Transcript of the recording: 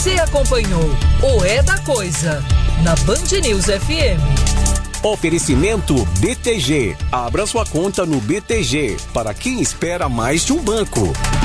Você acompanhou o É da Coisa na Band News FM. Oferecimento BTG. Abra sua conta no BTG para quem espera mais de um banco.